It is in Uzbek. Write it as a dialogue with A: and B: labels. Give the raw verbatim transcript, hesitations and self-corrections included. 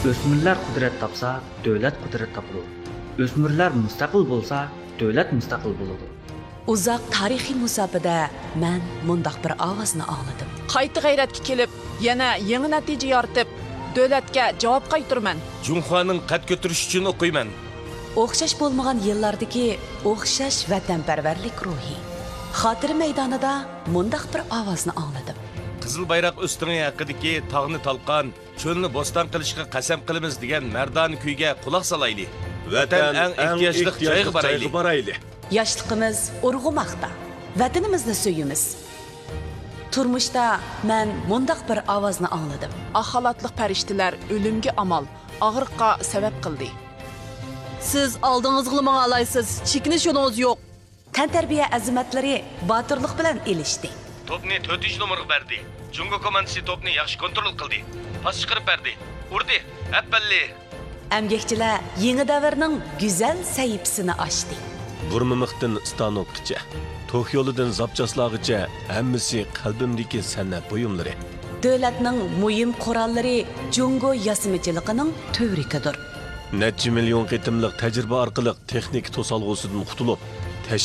A: O'smirlar qudrat topsa, davlat qudrat topadi. O'smirlar mustaqil bo'lsa, davlat mustaqil bo'ladi.
B: Uzoq tarixiy musofada men mundaq bir ovozni angladim.
C: Qayta g'ayratga kelib, yana yangi natija yoritib, davlatga javob qaytarman.
D: Junxoning qad ko'tarish uchun o'qiyman.
B: O'xshash bo'lmagan yillardagi o'xshash vatanparvarlik ruhi. Xotir maydonida mundaq bir ovozni angladim.
D: Qizil bayroq ustungi haqidagi tog'ni talqon, cho'lni bo'ston qilishga qasam qilamiz degan mardona kuyga quloq solaylik. Vatan eng ehtiyojli joyga boraylik.
B: Yoshligimiz urg'umoqda. Vatanimizni suyimiz. Turmushda men mundaq bir ovozni angladim.
C: Axalatliq farishtalar o'limga amal, og'riqqa sabab qildi.
E: Siz oldingizga menga alaysiz, chekinish yo'lingiz yo'q.
B: Tantarbiya azimatlari botirlik bilan elishdi.
D: Topni to'rtinchi nomerga berdi. Jungo komandasi topni yaxshi kontrol qildi. Pas chiqarib berdi. Urdi. Appalli.
B: Amgakchilar yangi davrning go'zal sahifasini ochdi.
F: Burmimiqdan Stanokgacha, To'q yo'lidan Zapchaslag'icha hammasi qalbimdagi san'at buyumlari.
B: Davlatning muhim qurollari Jungo yasimichiligining tövrikidir.
F: Necha million qitimliq tajriba orqali texnik to'solg'usidan qutulib,